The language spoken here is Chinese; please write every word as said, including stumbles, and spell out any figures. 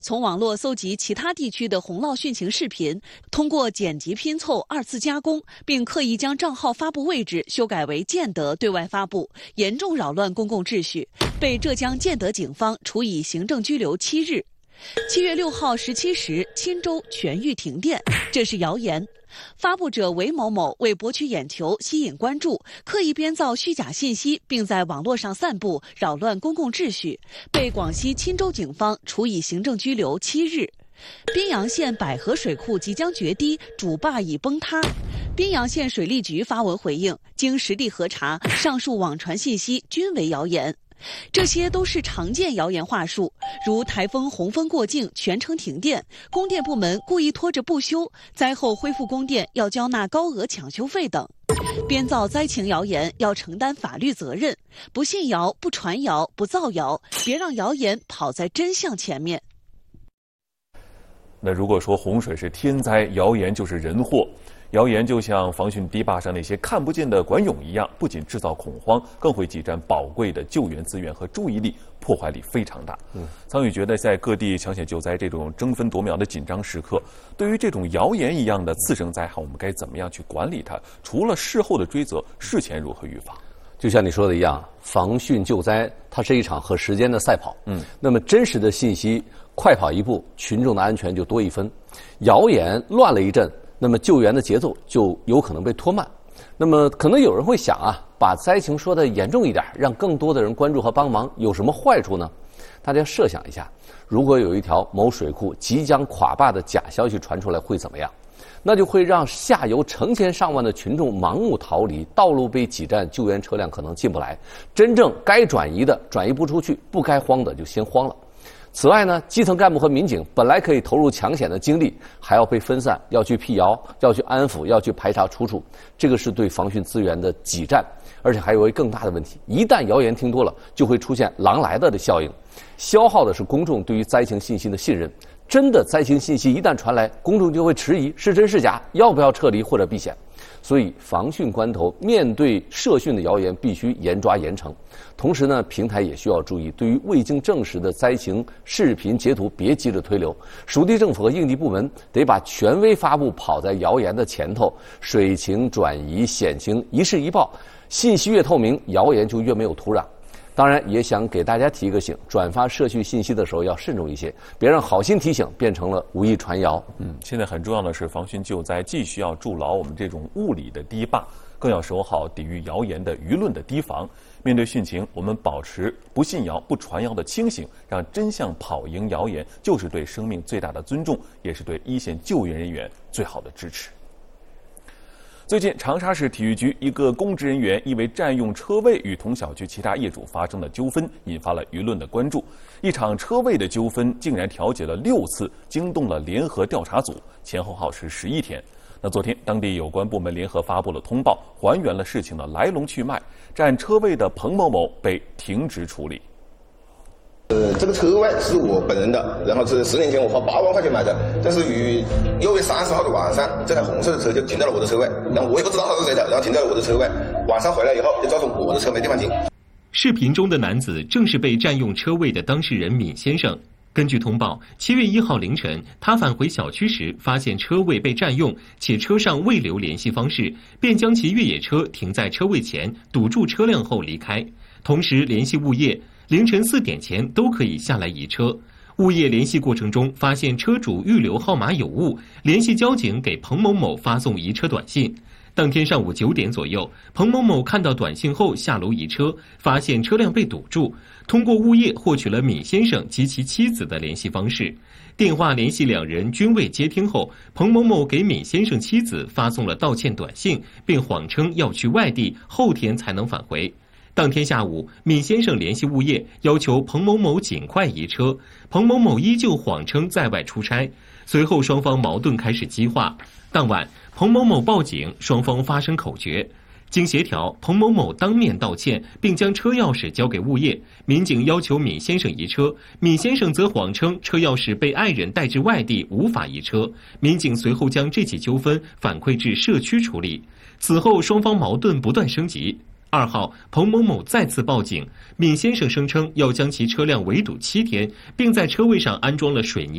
从网络搜集其他地区的洪涝汛情视频，通过剪辑拼凑、二次加工，并刻意将账号发布位置修改为建德对外发布，严重扰乱公共秩序，被浙江建德警方处以行政拘留七日。七月六号十七时，钦州全域停电，这是谣言。发布者韦某某为博取眼球、吸引关注，刻意编造虚假信息，并在网络上散布，扰乱公共秩序，被广西钦州警方处以行政拘留七日。宾阳县百合水库即将决堤，主坝已崩塌。宾阳县水利局发文回应，经实地核查，上述网传信息均为谣言。这些都是常见谣言话术，如台风洪峰过境全城停电，供电部门故意拖着不修，灾后恢复供电要交纳高额抢修费等。编造灾情谣言要承担法律责任，不信谣、不传谣、不造谣，别让谣言跑在真相前面。 那如果说洪水是天灾，谣言就是人祸。谣言就像防汛堤坝上那些看不见的管涌一样，不仅制造恐慌，更会挤占宝贵的救援资源和注意力，破坏力非常大。嗯，苍宇觉得，在各地抢险救灾这种争分夺秒的紧张时刻，对于这种谣言一样的次生灾害，我们该怎么样去管理它？除了事后的追责，事前如何预防？ 就像你说的一样，防汛救灾它是一场和时间的赛跑。嗯，那么真实的信息快跑一步，群众的安全就多一分。谣言乱了一阵，那么救援的节奏就有可能被拖慢。那么可能有人会想啊，把灾情说得严重一点，让更多的人关注和帮忙，有什么坏处呢？大家设想一下，如果有一条某水库即将垮坝的假消息传出来，会怎么样？那就会让下游成千上万的群众盲目逃离，道路被挤占，救援车辆可能进不来，真正该转移的转移不出去，不该慌的就先慌了。此外呢，基层干部和民警本来可以投入抢险的精力，还要被分散，要去辟谣，要去安抚，要去排查出处，这个是对防汛资源的挤占。而且还有一个更大的问题，一旦谣言听多了，就会出现狼来了的效应，消耗的是公众对于灾情信息的信任。真的灾情信息一旦传来，公众就会迟疑是真是假，要不要撤离或者避险。所以防汛关头，面对涉汛的谣言必须严抓严惩。同时呢，平台也需要注意，对于未经证实的灾情视频截图别急着推流，属地政府和应急部门得把权威发布跑在谣言的前头，水情转移险情一事一报，信息越透明，谣言就越没有土壤。当然也想给大家提一个醒，转发社区信息的时候要慎重一些，别让好心提醒变成了无意传谣。 嗯，现在很重要的是防汛救灾，既需要筑牢我们这种物理的堤坝，更要守好抵御谣言的舆论的堤防。面对汛情，我们保持不信谣、不传谣的清醒，让真相跑赢谣言，就是对生命最大的尊重，也是对一线救援人员最好的支持。最近，长沙市体育局一个公职人员因为占用车位与同小区其他业主发生了纠纷，引发了舆论的关注。一场车位的纠纷竟然调解了六次，惊动了联合调查组，前后耗时十一天。那昨天，当地有关部门联合发布了通报，还原了事情的来龙去脉。占车位的彭某某被停职处理。 呃，这个车位是我本人的，然后是十年前我花八万块钱买的，但是于六月三十号的晚上，这台红色的车就停在了我的车位，然后我也不知道他是谁的，然后停在了我的车位，晚上回来以后就造成我的车没地方停。 视频中的男子正是被占用车位的当事人闵先生。根据通报，七月一号凌晨，他返回小区时发现车位被占用，且车上未留联系方式，便将其越野车停在车位前，堵住车辆后离开，同时联系物业。凌晨四点前都可以下来移车。物业联系过程中发现车主预留号码有误，联系交警给彭某某发送移车短信。当天上午九点左右，彭某某看到短信后下楼移车，发现车辆被堵住，通过物业获取了闵先生及其妻子的联系方式。电话联系两人均未接听后，彭某某给闵先生妻子发送了道歉短信，并谎称要去外地，后天才能返回。当天下午，闵先生联系物业，要求彭某某尽快移车。彭某某依旧谎称在外出差。随后，双方矛盾开始激化。当晚，彭某某报警，双方发生口角。经协调，彭某某当面道歉，并将车钥匙交给物业。民警要求闵先生移车，闵先生则谎称车钥匙被爱人带至外地，无法移车。民警随后将这起纠纷反馈至社区处理。此后，双方矛盾不断升级。二号，彭某某再次报警，闵先生声称要将其车辆围堵七天，并在车位上安装了水泥